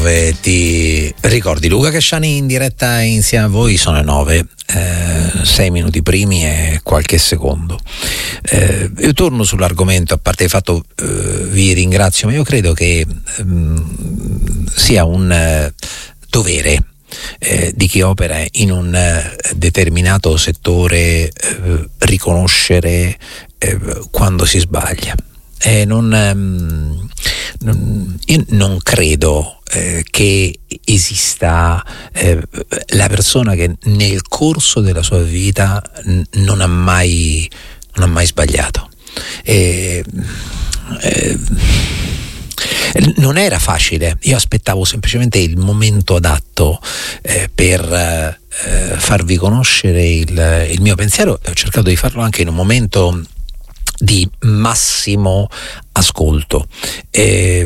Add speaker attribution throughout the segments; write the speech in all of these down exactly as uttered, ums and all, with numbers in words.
Speaker 1: nove. Ti ricordi Luca Casciani in diretta insieme a voi? Sono le nove, eh, sei minuti primi e qualche secondo. Eh, io torno sull'argomento, a parte il fatto, eh, vi ringrazio, ma io credo che ehm, sia un eh, dovere Eh, di chi opera in un eh, determinato settore eh, riconoscere eh, quando si sbaglia. Eh, non, ehm, non, io non credo eh, che esista eh, la persona che nel corso della sua vita n- non ha mai non ha mai sbagliato. Eh, eh, Non era facile, io aspettavo semplicemente il momento adatto eh, per eh, farvi conoscere il, il mio pensiero, e ho cercato di farlo anche in un momento di massimo ascolto. Eh,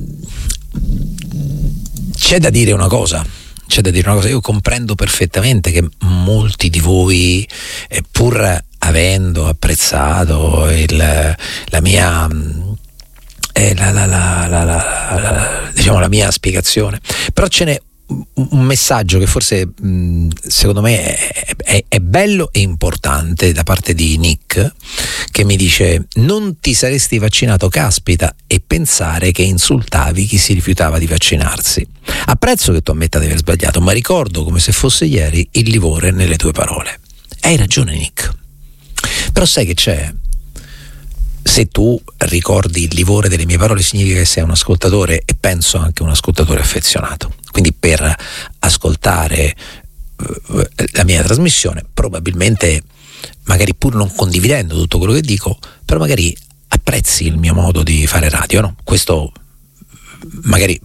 Speaker 1: c'è da dire una cosa, c'è da dire una cosa, io comprendo perfettamente che molti di voi, eh, pur avendo apprezzato il, la mia... è la, la, la, la, la, la, diciamo la mia spiegazione, però ce n'è un messaggio che forse mh, secondo me è, è, è bello e importante da parte di Nick, che mi dice: non ti saresti vaccinato, caspita, e pensare che insultavi chi si rifiutava di vaccinarsi. Apprezzo che tu ammetta di aver sbagliato, ma ricordo come se fosse ieri il livore nelle tue parole. Hai ragione, Nick, però sai che c'è? Se tu ricordi il livore delle mie parole, significa che sei un ascoltatore, e penso anche un ascoltatore affezionato. Quindi per ascoltare uh, la mia trasmissione, probabilmente, magari pur non condividendo tutto quello che dico, però magari apprezzi il mio modo di fare radio, no? Questo magari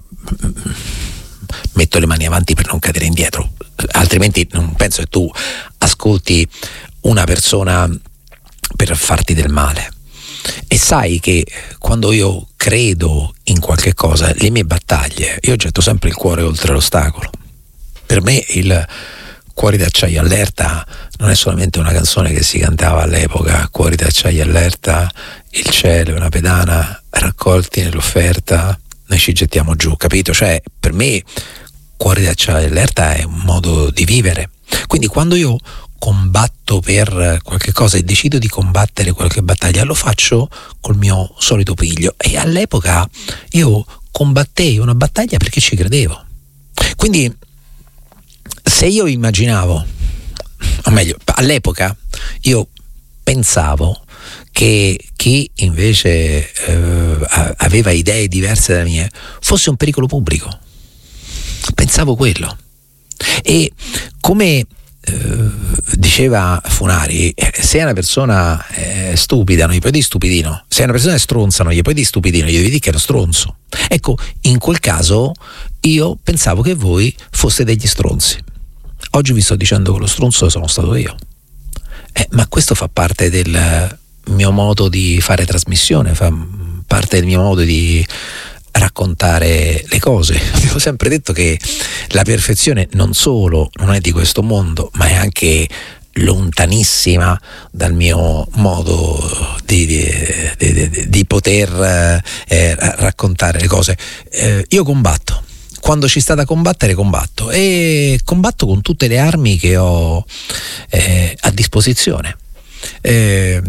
Speaker 1: metto le mani avanti per non cadere indietro, altrimenti non penso che tu ascolti una persona per farti del male. E sai che quando io credo in qualche cosa, le mie battaglie, io getto sempre il cuore oltre l'ostacolo. Per me il Cuori d'acciaio allerta non è solamente una canzone che si cantava all'epoca, Cuori d'acciaio allerta, il cielo è una pedana, raccolti nell'offerta, noi ci gettiamo giù, capito? Cioè, per me Cuori d'acciaio allerta è un modo di vivere. Quindi quando io combatto per qualche cosa e decido di combattere qualche battaglia, lo faccio col mio solito piglio, e all'epoca io combattei una battaglia perché ci credevo. Quindi se io immaginavo, o meglio, all'epoca io pensavo che chi invece eh, aveva idee diverse dalle mie fosse un pericolo pubblico, pensavo quello. E come Uh, diceva Funari, eh, se è una persona eh, stupida non gli puoi dire stupidino, se è una persona stronza non gli puoi dire stupidino, gli devi dire che è uno stronzo. Ecco, in quel caso io pensavo che voi foste degli stronzi. Oggi vi sto dicendo che lo stronzo sono stato io, eh, ma questo fa parte del mio modo di fare trasmissione, fa parte del mio modo di raccontare le cose. Abbiamo sempre detto che la perfezione non solo non è di questo mondo, ma è anche lontanissima dal mio modo di, di, di, di, di poter eh, raccontare le cose. Eh, io combatto, quando ci sta da combattere combatto, e combatto con tutte le armi che ho eh, a disposizione. Eh,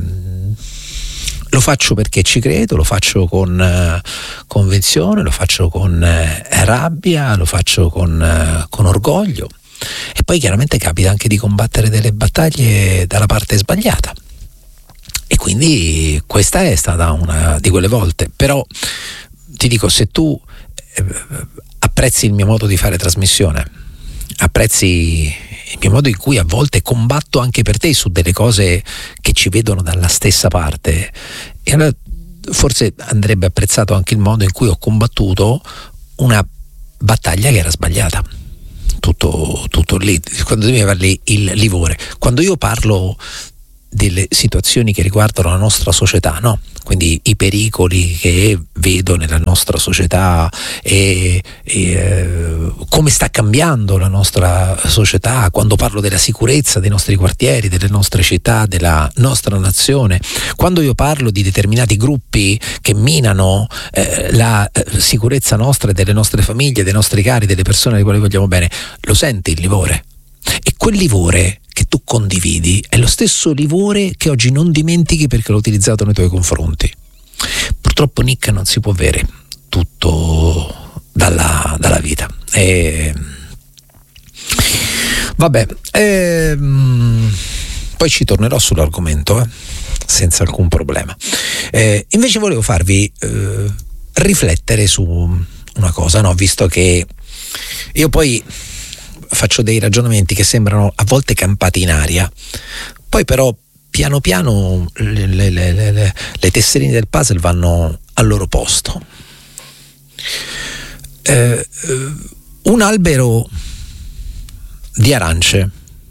Speaker 1: Lo faccio perché ci credo, lo faccio con uh, convinzione, lo faccio con uh, rabbia, lo faccio con, uh, con orgoglio, e poi chiaramente capita anche di combattere delle battaglie dalla parte sbagliata, e quindi questa è stata una di quelle volte. Però ti dico, se tu eh, apprezzi il mio modo di fare trasmissione, apprezzi il mio modo in cui a volte combatto anche per te su delle cose che ci vedono dalla stessa parte, e allora forse andrebbe apprezzato anche il modo in cui ho combattuto una battaglia che era sbagliata. Tutto, tutto lì. Quando tu mi parli il livore, quando io parlo delle situazioni che riguardano la nostra società, no? Quindi i pericoli che vedo nella nostra società, e, e eh, come sta cambiando la nostra società, quando parlo della sicurezza dei nostri quartieri, delle nostre città, della nostra nazione, quando io parlo di determinati gruppi che minano eh, la eh, sicurezza nostra e delle nostre famiglie, dei nostri cari, delle persone alle quali vogliamo bene, lo senti il livore? E quel livore che tu condividi è lo stesso livore che oggi non dimentichi perché l'ho utilizzato nei tuoi confronti. Purtroppo, Nick, non si può avere tutto dalla, dalla vita. E vabbè, ehm, poi ci tornerò sull'argomento, eh, senza alcun problema. Eh, invece volevo farvi eh, riflettere su una cosa, no? Visto che io poi faccio dei ragionamenti che sembrano a volte campati in aria, poi però piano piano le, le, le, le, le tesserine del puzzle vanno al loro posto. Eh, un albero di arance,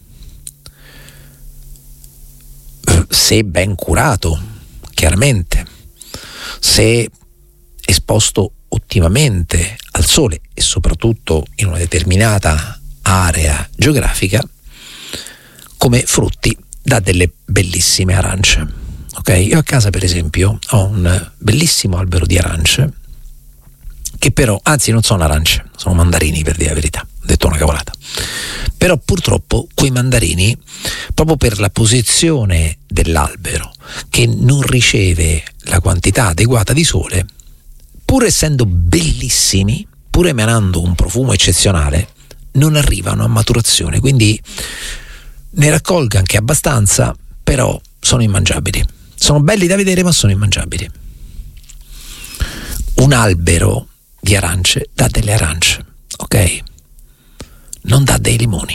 Speaker 1: se ben curato, chiaramente, se esposto ottimamente al sole e soprattutto in una determinata area geografica, come frutti dà delle bellissime arance. Ok, io a casa per esempio ho un bellissimo albero di arance che però, anzi non sono arance, sono mandarini, per dire la verità, ho detto una cavolata, però purtroppo quei mandarini, proprio per la posizione dell'albero che non riceve la quantità adeguata di sole, pur essendo bellissimi, pur emanando un profumo eccezionale, non arrivano a maturazione, quindi ne raccolgo anche abbastanza, però sono immangiabili. Sono belli da vedere, ma sono immangiabili. Un albero di arance dà delle arance, ok? Non dà dei limoni.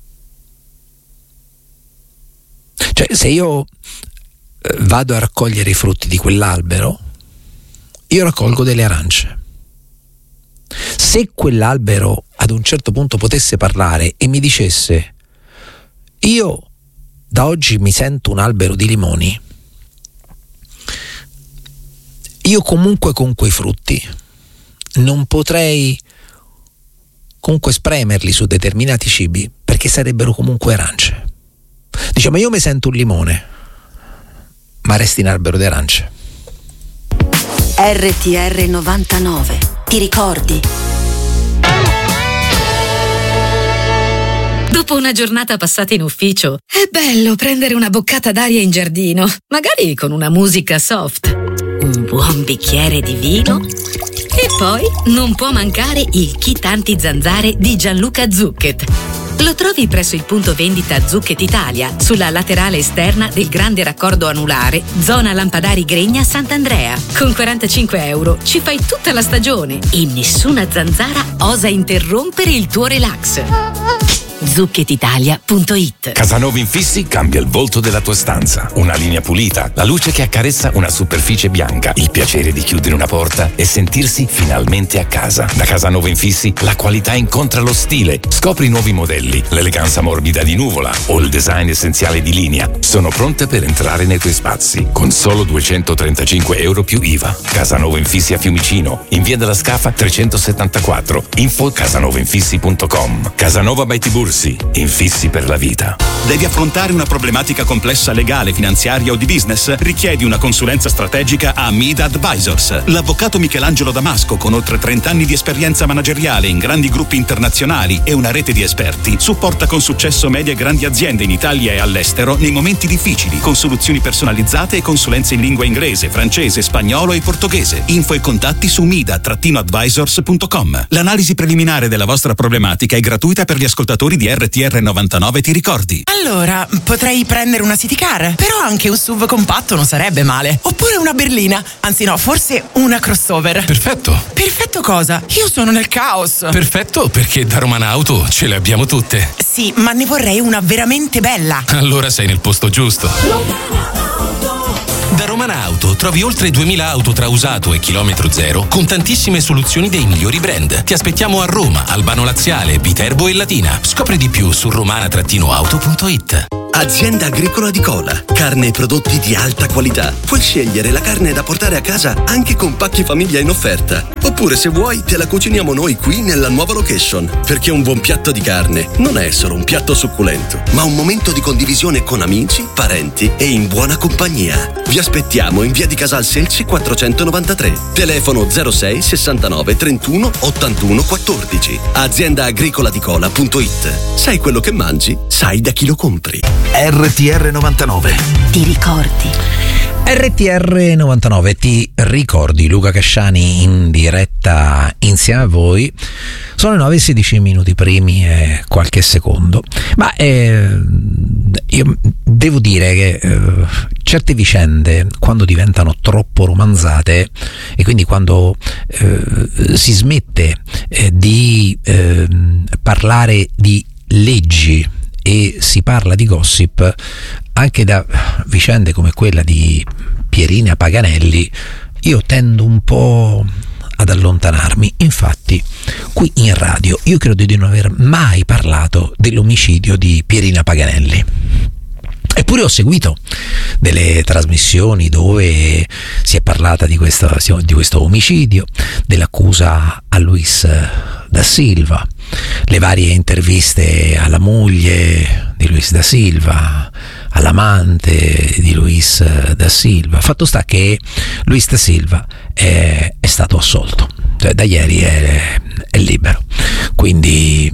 Speaker 1: Cioè, se io eh, vado a raccogliere i frutti di quell'albero, io raccolgo delle arance. Se quell'albero ad un certo punto potesse parlare e mi dicesse: io da oggi mi sento un albero di limoni, io comunque con quei frutti non potrei comunque spremerli su determinati cibi perché sarebbero comunque arance. Diciamo, io mi sento un limone, ma resti in albero di arance.
Speaker 2: R T R novantanove, ti ricordi?
Speaker 3: Dopo una giornata passata in ufficio, è bello prendere una boccata d'aria in giardino, magari con una musica soft, un buon bicchiere di vino e poi non può mancare il kit anti-zanzare di Gianluca Zucchet. Lo trovi presso il punto vendita Zucchet Italia, sulla laterale esterna del grande raccordo anulare, zona Lampadari Gregna Sant'Andrea. Con quarantacinque euro ci fai tutta la stagione e nessuna zanzara osa interrompere il tuo relax. zucchet italia punto it.
Speaker 4: Casanova Infissi cambia il volto della tua stanza. Una linea pulita, la luce che accarezza una superficie bianca, il piacere di chiudere una porta e sentirsi finalmente a casa. Da Casanova Infissi la qualità incontra lo stile. Scopri nuovi modelli, l'eleganza morbida di nuvola o il design essenziale di linea. Sono pronte per entrare nei tuoi spazi con solo duecentotrentacinque euro più I V A. Casanova Infissi a Fiumicino, in via della Scafa trecentosettantaquattro. Info casanova infissi punto com. Casanova by Tibursi. Infissi per la vita.
Speaker 5: Devi affrontare una problematica complessa legale, finanziaria o di business? Richiedi una consulenza strategica a M I D Advisors. L'avvocato Michelangelo Damasco, con oltre trenta anni di esperienza manageriale in grandi gruppi internazionali e una rete di esperti, supporta con successo medie e grandi aziende in Italia e all'estero nei momenti difficili, con soluzioni personalizzate e consulenze in lingua inglese, francese, spagnolo e portoghese. Info e contatti su mida advisors punto com. L'analisi preliminare della vostra problematica è gratuita per gli ascoltatori di R T R novantanove, ti ricordi?
Speaker 6: Allora, potrei prendere una city car, però anche un S U V compatto non sarebbe male. Oppure una berlina, anzi no, forse una crossover.
Speaker 7: Perfetto.
Speaker 6: Perfetto cosa? Io sono nel caos.
Speaker 7: Perfetto, perché da Romana Auto ce le abbiamo tutte.
Speaker 6: Sì, ma ne vorrei una veramente bella.
Speaker 7: Allora sei nel posto giusto. Da Romana Auto trovi oltre duemila auto tra usato e chilometro zero con tantissime soluzioni dei migliori brand. Ti aspettiamo a Roma, Albano Laziale, Viterbo e Latina. Scopri di più su romana auto punto it.
Speaker 8: Azienda Agricola di Cola. Carne e prodotti di alta qualità. Puoi scegliere la carne da portare a casa anche con pacchi famiglia in offerta. Oppure, se vuoi, te la cuciniamo noi qui nella nuova location. Perché un buon piatto di carne non è solo un piatto succulento, ma un momento di condivisione con amici, parenti e in buona compagnia. Vi aspettiamo in via di Casal Selci quattrocentonovantatré. Telefono zero sei sessantanove trentuno ottantuno quattordici. azienda agricola di cola punto it. Sai quello che mangi? Sai da chi lo compri.
Speaker 9: R T R novantanove.
Speaker 2: Ti ricordi?
Speaker 1: R T R novantanove, ti ricordi? Luca Casciani in diretta insieme a voi. Sono le nove e sedici minuti primi e qualche secondo. Ma eh, io devo dire che eh, certe vicende, quando diventano troppo romanzate e quindi quando eh, si smette eh, di eh, parlare di leggi e si parla di gossip, anche da vicende come quella di Pierina Paganelli, io tendo un po' ad allontanarmi. Infatti qui in radio io credo di non aver mai parlato dell'omicidio di Pierina Paganelli. Eppure ho seguito delle trasmissioni dove si è parlata di questo, di questo omicidio, dell'accusa a Luis da Silva, le varie interviste alla moglie di Luis da Silva, all'amante di Luis da Silva. Fatto sta che Luis da Silva è, è stato assolto, cioè da ieri è, è libero. Quindi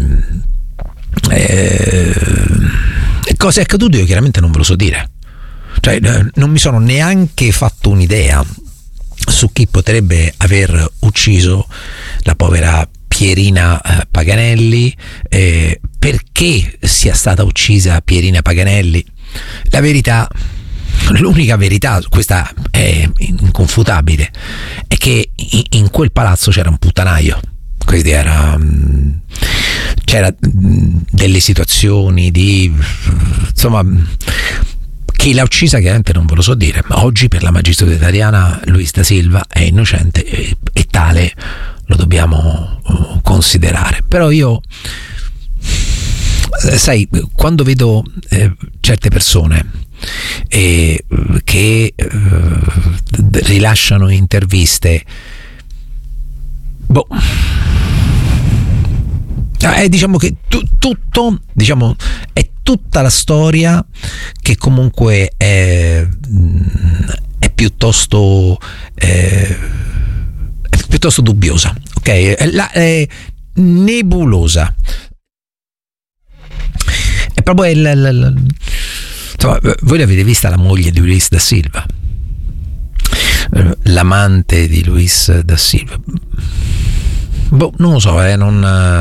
Speaker 1: eh, cosa è accaduto io chiaramente non ve lo so dire, cioè non mi sono neanche fatto un'idea su chi potrebbe aver ucciso la povera Pierina eh, Paganelli, eh, perché sia stata uccisa Pierina Paganelli. La verità, l'unica verità, questa è inconfutabile, è che in, in quel palazzo c'era un puttanaio. Quindi era, c'era delle situazioni di, insomma, chi l'ha uccisa chiaramente non ve lo so dire, ma oggi per la magistratura italiana Luis da Silva è innocente e, e tale lo dobbiamo considerare. Però io, sai, quando vedo eh, certe persone eh, che eh, rilasciano interviste, boh, eh, diciamo che tu, tutto, diciamo, è tutta la storia che comunque è, è piuttosto eh, è piuttosto dubbiosa, ok? È, la, è nebulosa. È proprio il, il, il, insomma, voi l'avete vista la moglie di Luis da Silva, l'amante di Luis da Silva. Boh, non lo so, eh, non,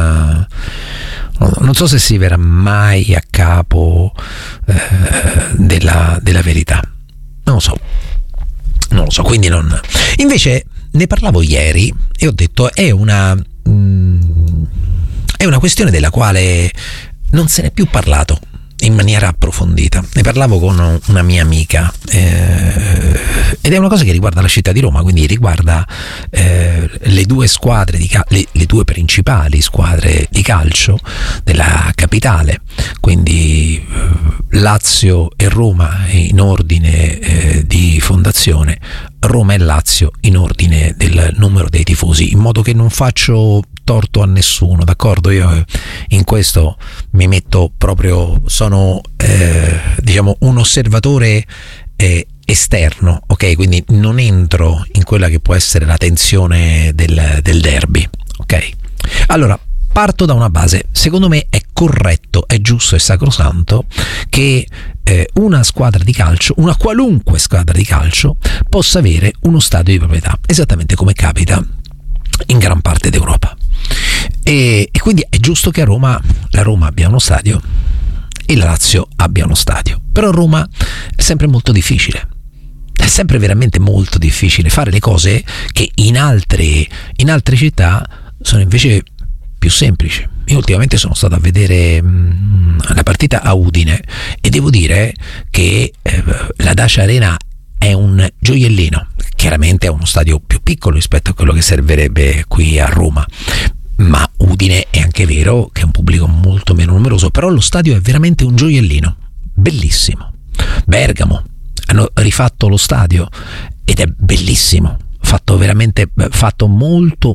Speaker 1: non so se si verrà mai a capo eh, della, della verità. Non lo so, non lo so, quindi non. Invece ne parlavo ieri e ho detto è una mh, è una questione della quale non se n'è più parlato in maniera approfondita. Ne parlavo con una mia amica eh, ed è una cosa che riguarda la città di Roma, quindi riguarda eh, le due squadre di cal- le, le due principali squadre di calcio della capitale, quindi eh, Lazio e Roma in ordine eh, di fondazione, Roma e Lazio in ordine del numero dei tifosi, in modo che non faccio torto a nessuno, d'accordo? Io in questo mi metto proprio, sono eh, diciamo un osservatore eh, esterno, ok? Quindi non entro in quella che può essere la tensione del, del derby, ok? Allora, parto da una base. Secondo me è corretto, è giusto e sacrosanto che eh, una squadra di calcio, una qualunque squadra di calcio, possa avere uno stadio di proprietà, esattamente come capita in gran parte d'Europa. E, e quindi è giusto che a Roma la Roma abbia uno stadio e la Lazio abbia uno stadio. Però a Roma è sempre molto difficile, è sempre veramente molto difficile fare le cose che in altre, in altre città sono invece più semplici. Io ultimamente sono stato a vedere mh, la partita a Udine e devo dire che eh, la Dacia Arena è un gioiellino. Chiaramente è uno stadio più piccolo rispetto a quello che servirebbe qui a Roma, ma Udine è anche vero che è un pubblico molto meno numeroso, però lo stadio è veramente un gioiellino, bellissimo. Bergamo, hanno rifatto lo stadio ed è bellissimo, fatto veramente, fatto molto